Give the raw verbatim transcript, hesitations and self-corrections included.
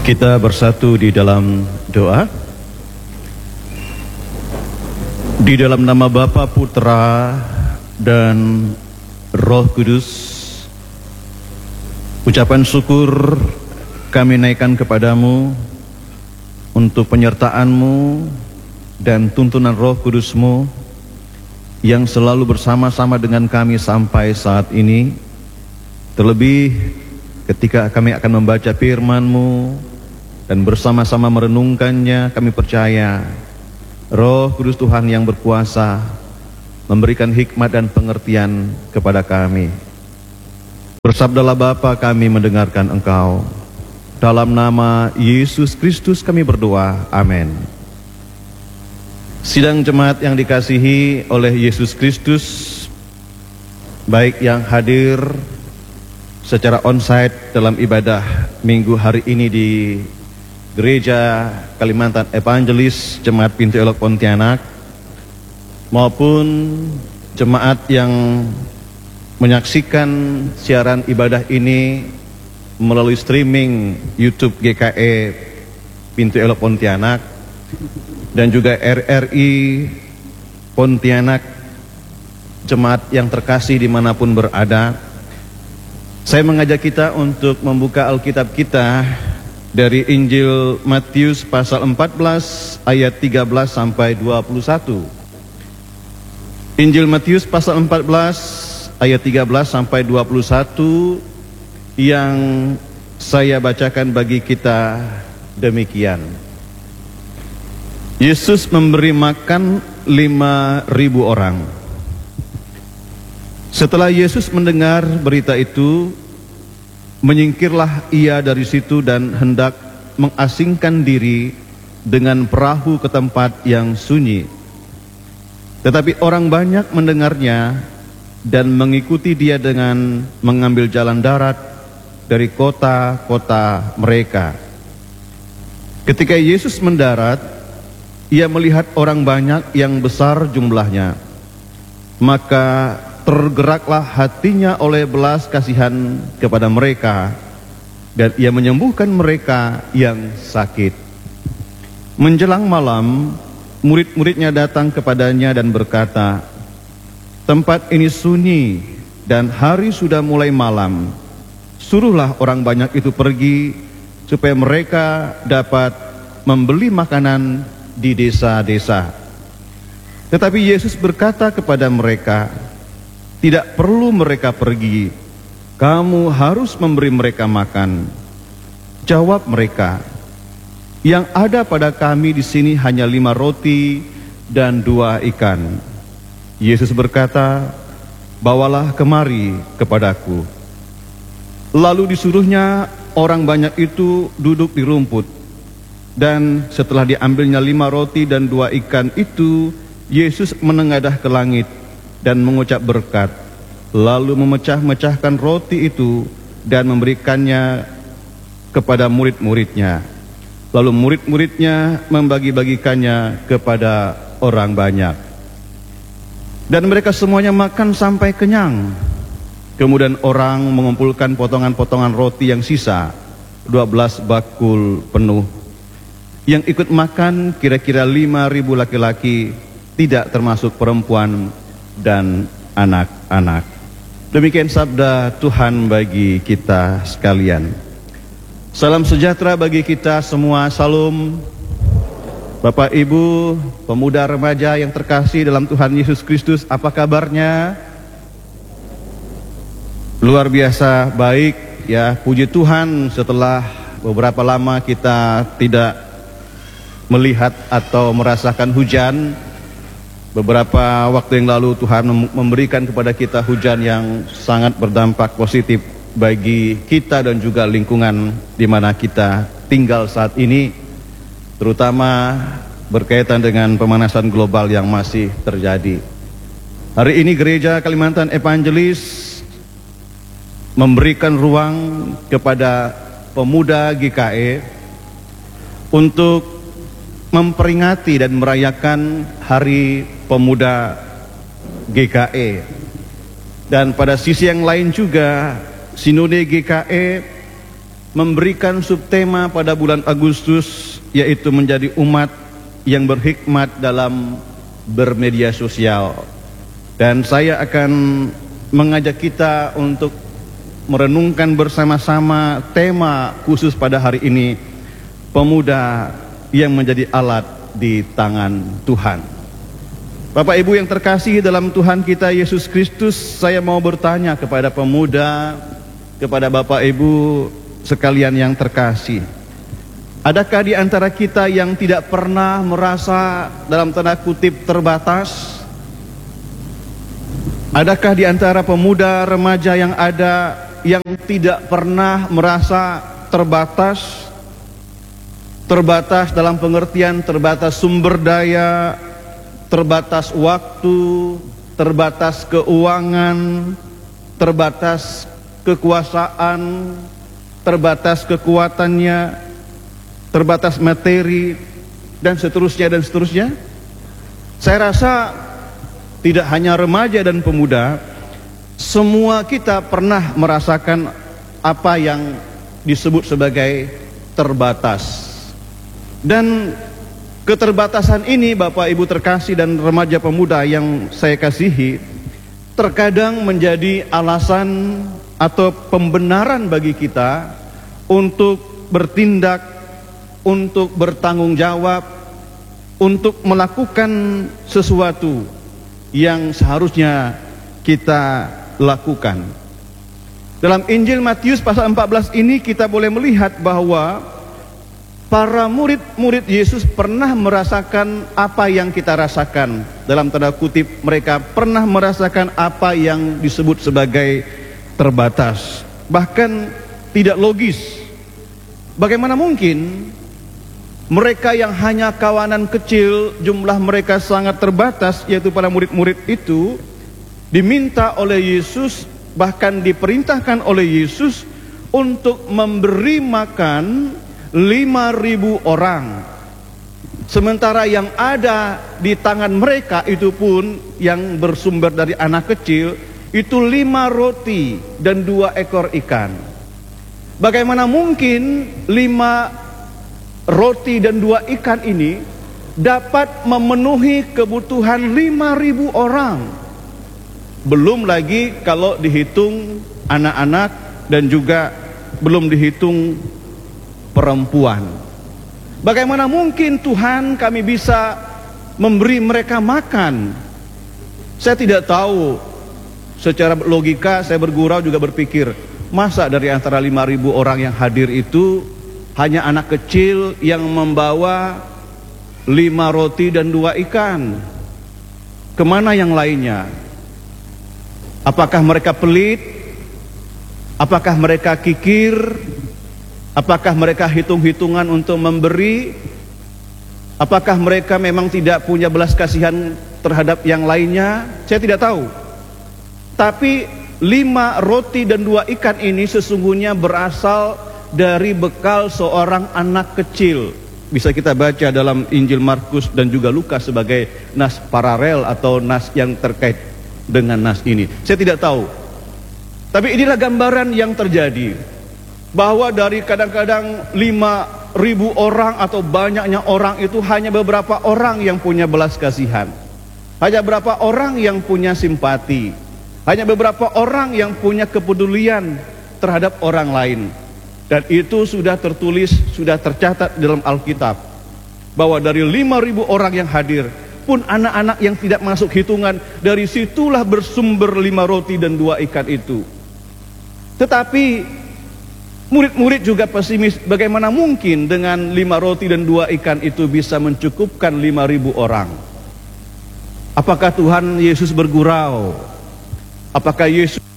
Kita bersatu di dalam doa. Di dalam nama Bapa, Putra, dan Roh Kudus, ucapan syukur kami naikkan kepadamu untuk penyertaan-Mu dan tuntunan Roh Kudus-Mu yang selalu bersama-sama dengan kami sampai saat ini. Terlebih ketika kami akan membaca firman-Mu dan bersama-sama merenungkannya, kami percaya Roh Kudus Tuhan yang berkuasa memberikan hikmat dan pengertian kepada kami. Bersabdalah Bapa, kami mendengarkan Engkau. Dalam nama Yesus Kristus kami berdoa, amin. Sidang jemaat yang dikasihi oleh Yesus Kristus, baik yang hadir secara onsite dalam ibadah minggu hari ini di Gereja Kalimantan Evangelis Jemaat Pintu Elok Pontianak, maupun jemaat yang menyaksikan siaran ibadah ini melalui streaming YouTube G K E Pintu Elok Pontianak dan juga R R I Pontianak, jemaat yang terkasih dimanapun berada. Saya mengajak kita untuk membuka Alkitab kita dari Injil Matius pasal empat belas ayat tiga belas sampai dua puluh satu. Injil Matius pasal empat belas ayat tiga belas sampai dua puluh satu yang saya bacakan bagi kita demikian. Yesus memberi makan lima ribu orang. Setelah Yesus mendengar berita itu, menyingkirlah ia dari situ dan hendak mengasingkan diri dengan perahu ke tempat yang sunyi. Tetapi orang banyak mendengarnya dan mengikuti dia dengan mengambil jalan darat dari kota-kota mereka. Ketika Yesus mendarat, ia melihat orang banyak yang besar jumlahnya. Maka tergeraklah hatinya oleh belas kasihan kepada mereka, dan ia menyembuhkan mereka yang sakit. Menjelang malam, murid-muridnya datang kepadanya dan berkata, "Tempat ini sunyi dan hari sudah mulai malam. Suruhlah orang banyak itu pergi supaya mereka dapat membeli makanan di desa-desa." Tetapi Yesus berkata kepada mereka, "Tidak perlu mereka pergi, kamu harus memberi mereka makan." Jawab mereka, "Yang ada pada kami di sini hanya lima roti dan dua ikan." Yesus berkata, "Bawalah kemari kepadaku." Lalu disuruhnya orang banyak itu duduk di rumput. Dan setelah diambilnya lima roti dan dua ikan itu, Yesus menengadah ke langit dan mengucap berkat, lalu memecah-mecahkan roti itu dan memberikannya kepada murid-muridnya. Lalu murid-muridnya membagi-bagikannya kepada orang banyak. Dan mereka semuanya makan sampai kenyang. Kemudian orang mengumpulkan potongan-potongan roti yang sisa, dua belas bakul penuh. Yang ikut makan kira-kira lima ribu laki-laki, tidak termasuk perempuan dan anak-anak. Demikian sabda Tuhan bagi kita sekalian. Salam sejahtera bagi kita semua. Salam. Bapak Ibu, pemuda remaja yang terkasih dalam Tuhan Yesus Kristus, apa kabarnya? Luar biasa baik ya, puji Tuhan. Setelah beberapa lama kita tidak melihat atau merasakan hujan, beberapa waktu yang lalu Tuhan memberikan kepada kita hujan yang sangat berdampak positif bagi kita dan juga lingkungan di mana kita tinggal saat ini, terutama berkaitan dengan pemanasan global yang masih terjadi. Hari ini Gereja Kalimantan Evangelis memberikan ruang kepada pemuda G K E untuk memperingati dan merayakan Hari Pemuda G K E. Dan pada sisi yang lain juga, Sinode G K E memberikan subtema pada bulan Agustus, yaitu menjadi umat yang berhikmat dalam bermedia sosial. Dan saya akan mengajak kita untuk merenungkan bersama-sama tema khusus pada hari ini, pemuda yang menjadi alat di tangan Tuhan. Bapak Ibu yang terkasih dalam Tuhan kita Yesus Kristus, saya mau bertanya kepada pemuda, kepada Bapak Ibu sekalian yang terkasih, adakah di antara kita yang tidak pernah merasa dalam tanda kutip terbatas? Adakah di antara pemuda remaja yang ada yang tidak pernah merasa terbatas? Terbatas dalam pengertian terbatas sumber daya, terbatas waktu, terbatas keuangan, terbatas kekuasaan, terbatas kekuatannya, terbatas materi, dan seterusnya dan seterusnya. Saya rasa tidak hanya remaja dan pemuda, semua kita pernah merasakan apa yang disebut sebagai terbatas. Dan keterbatasan ini, Bapak Ibu terkasih dan remaja pemuda yang saya kasihi, terkadang menjadi alasan atau pembenaran bagi kita untuk bertindak, untuk bertanggung jawab, untuk melakukan sesuatu yang seharusnya kita lakukan. Dalam Injil Matius pasal empat belas ini kita boleh melihat bahwa para murid-murid Yesus pernah merasakan apa yang kita rasakan. Dalam tanda kutip, mereka pernah merasakan apa yang disebut sebagai terbatas, bahkan tidak logis. Bagaimana mungkin mereka yang hanya kawanan kecil, jumlah mereka sangat terbatas, yaitu para murid-murid itu, diminta oleh Yesus, bahkan diperintahkan oleh Yesus untuk memberi makan lima ribu orang. Sementara yang ada di tangan mereka itu pun yang bersumber dari anak kecil, itu lima roti dan dua ekor ikan. Bagaimana mungkin lima roti dan dua ikan ini dapat memenuhi kebutuhan lima ribu orang? Belum lagi kalau dihitung anak-anak dan juga belum dihitung perempuan. Bagaimana mungkin Tuhan kami bisa memberi mereka makan? Saya tidak tahu. Secara logika saya bergurau juga berpikir, masa dari antara lima ribu orang yang hadir itu hanya anak kecil yang membawa lima roti dan dua ikan? Kemana yang lainnya? Apakah mereka pelit? Apakah mereka kikir? Apakah mereka hitung-hitungan untuk memberi? Apakah mereka memang tidak punya belas kasihan terhadap yang lainnya? Saya tidak tahu. Tapi lima roti dan dua ikan ini sesungguhnya berasal dari bekal seorang anak kecil. Bisa kita baca dalam Injil Markus dan juga Lukas sebagai nas paralel atau nas yang terkait dengan nas ini. Saya tidak tahu. Tapi inilah gambaran yang terjadi, bahwa dari kadang-kadang lima ribu orang atau banyaknya orang itu hanya beberapa orang yang punya belas kasihan, hanya beberapa orang yang punya simpati, hanya beberapa orang yang punya kepedulian terhadap orang lain. Dan itu sudah tertulis, sudah tercatat dalam Alkitab, bahwa dari lima ribu orang yang hadir pun anak-anak yang tidak masuk hitungan, dari situlah bersumber lima roti dan dua ikan itu. Tetapi murid-murid juga pesimis, bagaimana mungkin dengan lima roti dan dua ikan itu bisa mencukupkan lima ribu orang? Apakah Tuhan Yesus bergurau? Apakah Yesus